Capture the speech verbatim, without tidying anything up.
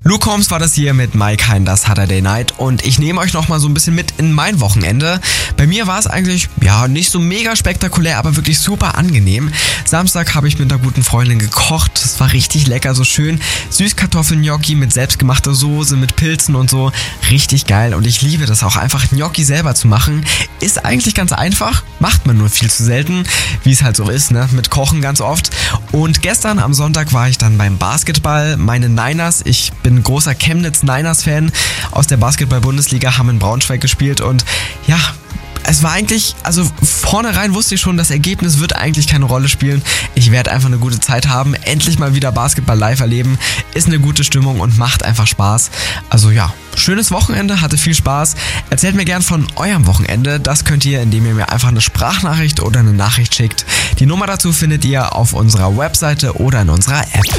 Luke Combs war das hier mit Mike Hein, das Saturday Night, und ich nehme euch nochmal so ein bisschen mit in mein Wochenende. Bei mir war es eigentlich, ja, nicht so mega spektakulär, aber wirklich super angenehm. Samstag habe ich mit einer guten Freundin gekocht, das war richtig lecker, so schön Süßkartoffeln-Gnocchi mit selbstgemachter Soße, mit Pilzen und so, richtig geil, und ich liebe das auch einfach, Gnocchi selber zu machen. Ist eigentlich ganz einfach, macht man nur viel zu selten, wie es halt so ist, ne, mit Kochen ganz oft. Und gestern am Sonntag war ich dann beim Basketball, meine Niners, ich bin ein großer Chemnitz-Niners-Fan aus der Basketball-Bundesliga, haben in Braunschweig gespielt und ja, es war eigentlich, also vornherein wusste ich schon, das Ergebnis wird eigentlich keine Rolle spielen. Ich werde einfach eine gute Zeit haben, endlich mal wieder Basketball live erleben, ist eine gute Stimmung und macht einfach Spaß. Also ja, schönes Wochenende, hatte viel Spaß. Erzählt mir gern von eurem Wochenende. Das könnt ihr, indem ihr mir einfach eine Sprachnachricht oder eine Nachricht schickt. Die Nummer dazu findet ihr auf unserer Webseite oder in unserer App.